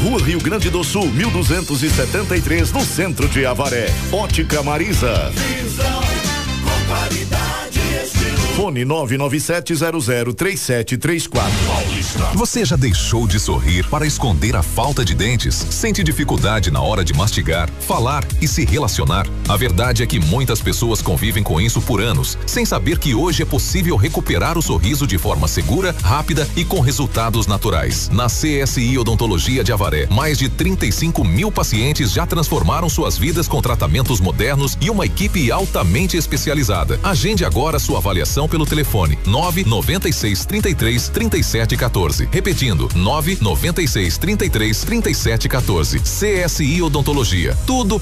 Rua Rio Grande do Sul, 1273, no centro de Avaré. Ótica Marisa. Visão com qualidade e estilo. Fone 997003734. Você já deixou de sorrir para esconder a falta de dentes? Sente dificuldade na hora de mastigar, falar e se relacionar? A verdade é que muitas pessoas convivem com isso por anos, sem saber que hoje é possível recuperar o sorriso de forma segura, rápida e com resultados naturais. Na CSI Odontologia de Avaré, mais de 35 mil pacientes já transformaram suas vidas com tratamentos modernos e uma equipe altamente especializada. Agende agora sua avaliação pelo telefone 996333714. Repetindo, 996333714. CSI Odontologia. Tudo